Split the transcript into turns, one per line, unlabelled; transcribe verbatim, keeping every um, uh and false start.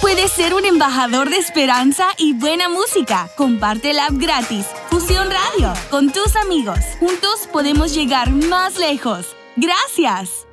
Puedes ser un embajador de esperanza y buena música. Comparte el app gratis Fusión Radio con tus amigos. Juntos podemos llegar más lejos. ¡Gracias!